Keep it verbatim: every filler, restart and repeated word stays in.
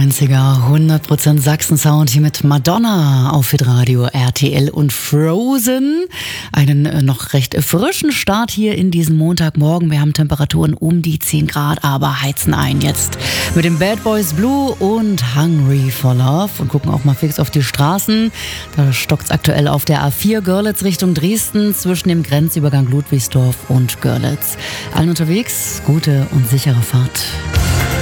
neunziger, hundert Prozent Sachsen-Sound hier mit Madonna auf Hitradio R T L und Frozen. Einen äh, noch recht frischen Start hier in diesen Montagmorgen. Wir haben Temperaturen um die zehn Grad, aber heizen ein jetzt mit dem Bad Boys Blue und Hungry for Love und gucken auch mal fix auf die Straßen. Da stockt's aktuell auf der A vier Görlitz Richtung Dresden zwischen dem Grenzübergang Ludwigsdorf und Görlitz. Allen unterwegs, gute und sichere Fahrt.